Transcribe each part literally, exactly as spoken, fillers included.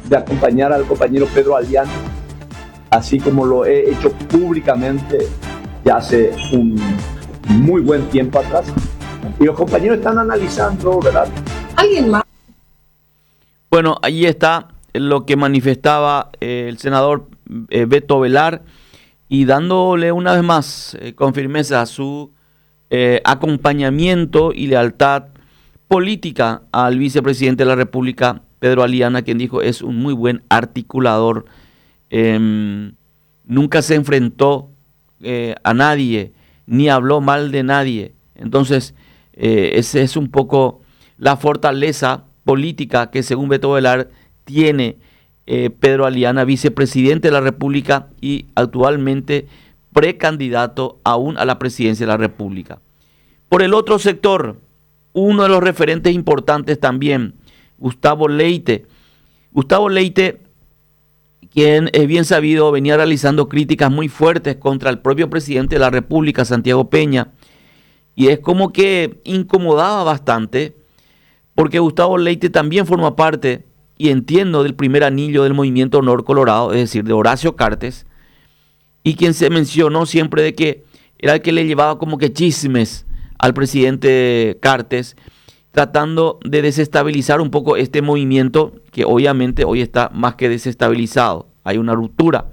de acompañar al compañero Pedro Aliana, así como lo he hecho públicamente ya hace un muy buen tiempo atrás. Y los compañeros están analizando, ¿verdad? ¿Alguien más? Bueno, ahí está lo que manifestaba eh, el senador eh, Beto Velar, y dándole una vez más eh, con firmeza su eh, acompañamiento y lealtad política al vicepresidente de la República, Pedro Aliana, quien dijo es un muy buen articulador, eh, nunca se enfrentó eh, a nadie, ni habló mal de nadie. Entonces, eh, esa es un poco la fortaleza política que, según Beto Velar, tiene eh, Pedro Aliana, vicepresidente de la República y actualmente precandidato aún a la presidencia de la República. Por el otro sector, uno de los referentes importantes también, Gustavo Leite. Gustavo Leite, quien es bien sabido, venía realizando críticas muy fuertes contra el propio presidente de la República, Santiago Peña, y es como que incomodaba bastante, porque Gustavo Leite también forma parte, y entiendo, del primer anillo del movimiento Honor Colorado, es decir, de Horacio Cartes, y quien se mencionó siempre de que era el que le llevaba como que chismes al presidente Cartes, tratando de desestabilizar un poco este movimiento que obviamente hoy está más que desestabilizado, hay una ruptura.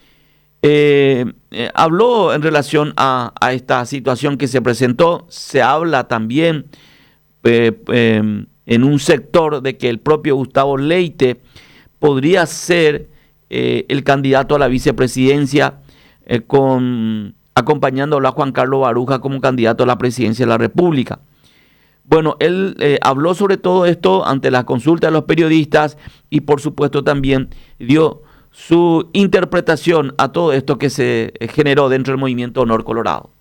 Eh, eh, habló en relación a, a esta situación que se presentó, se habla también eh, eh, en un sector de que el propio Gustavo Leite podría ser eh, el candidato a la vicepresidencia, eh, con, acompañándolo a Juan Carlos Baruja como candidato a la presidencia de la República. Bueno, él eh, habló sobre todo esto ante la consulta de los periodistas y por supuesto también dio su interpretación a todo esto que se generó dentro del movimiento Honor Colorado.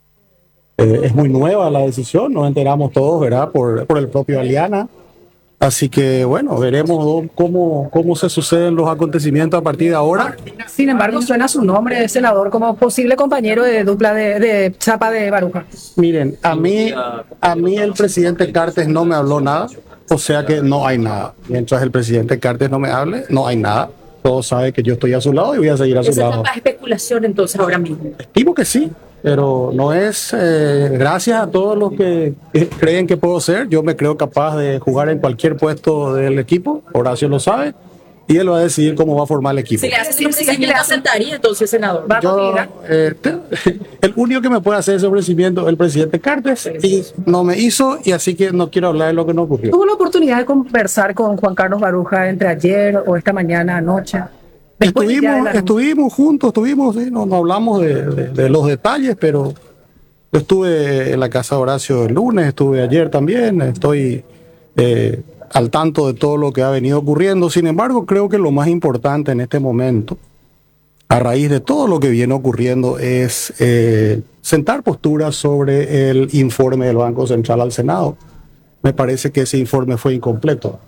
Eh, es muy nueva la decisión, nos enteramos todos, ¿verdad? Por, por el propio Aliana. Así que, bueno, veremos cómo, cómo se suceden los acontecimientos a partir de ahora. Sin embargo, suena su nombre, senador, como posible compañero de dupla de, de Chapa de Baruja. Miren, a mí, a mí el presidente Cartes no me habló nada, o sea que no hay nada. Mientras el presidente Cartes no me hable, no hay nada. Todos saben que yo estoy a su lado y voy a seguir a su ¿Esa lado. es la especulación entonces ahora mismo? Estimo que sí, pero no es eh, gracias a todos los que eh, creen que puedo ser. Yo me creo capaz de jugar en cualquier puesto del equipo. Horacio lo sabe y él va a decidir cómo va a formar el equipo. Si le hace un ofrecimiento, aceptaría entonces, senador. ¿Va Yo, eh, te, el único que me puede hacer ese ofrecimiento es el presidente Cartes y no me hizo, y así que no quiero hablar de lo que no ocurrió. ¿Tuvo la oportunidad de conversar con Juan Carlos Baruja entre ayer o esta mañana, anoche? Estuvimos, la... estuvimos juntos, estuvimos, sí, no, no hablamos de, de, de los detalles, pero yo estuve en la casa de Horacio el lunes, estuve ayer también, estoy eh, al tanto de todo lo que ha venido ocurriendo. Sin embargo, creo que lo más importante en este momento, a raíz de todo lo que viene ocurriendo, es eh, sentar posturas sobre el informe del Banco Central al Senado. Me parece que ese informe fue incompleto.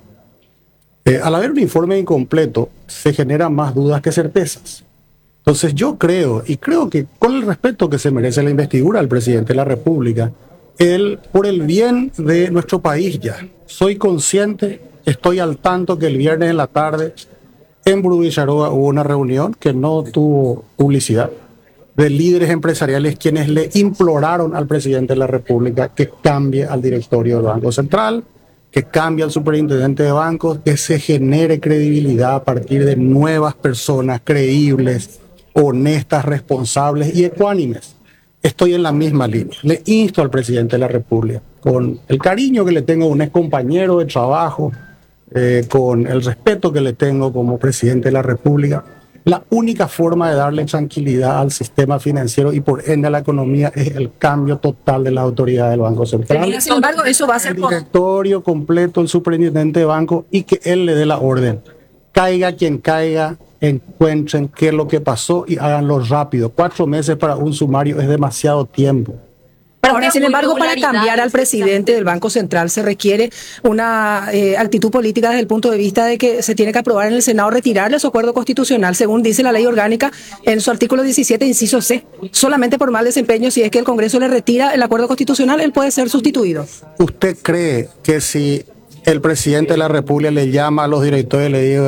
Eh, al haber un informe incompleto, se generan más dudas que certezas. Entonces yo creo, y creo que con el respeto que se merece la investidura del presidente de la República, él, por el bien de nuestro país ya, soy consciente, estoy al tanto que el viernes en la tarde en Brubicharoa hubo una reunión que no tuvo publicidad, de líderes empresariales quienes le imploraron al presidente de la República que cambie al directorio del Banco Central, que cambie al superintendente de bancos, que se genere credibilidad a partir de nuevas personas creíbles, honestas, responsables y ecuánimes. Estoy en la misma línea. Le insto al presidente de la República, con el cariño que le tengo a un ex compañero de trabajo, eh, con el respeto que le tengo como presidente de la República, la única forma de darle tranquilidad al sistema financiero y por ende a la economía es el cambio total de la autoridad del Banco Central. Sin embargo, eso va a ser el directorio completo, el superintendente de banco, y que él le dé la orden. Caiga quien caiga, encuentren qué es lo que pasó y háganlo rápido. Cuatro meses para un sumario es demasiado tiempo. Ahora, sin embargo, para cambiar al presidente del Banco Central se requiere una eh, actitud política desde el punto de vista de que se tiene que aprobar en el Senado retirarle su acuerdo constitucional, según dice la ley orgánica en su artículo diecisiete, inciso C. Solamente por mal desempeño, si es que el Congreso le retira el acuerdo constitucional, él puede ser sustituido. ¿Usted cree que si el presidente de la República le llama a los directores y le dice